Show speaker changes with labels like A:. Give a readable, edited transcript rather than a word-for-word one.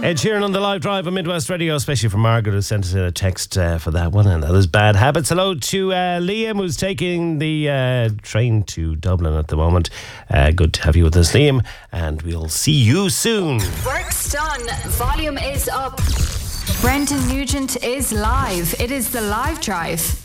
A: Ed Sheeran on the live drive on Midwest Radio, especially for Margaret, who sent us in a text for that one, and that is Bad Habits. Hello to Liam, who's taking the train to Dublin at the moment. Good to have you with us, Liam, and we'll see you soon.
B: Work's done. Volume is up. Brendan Nugent is live. It is the live drive.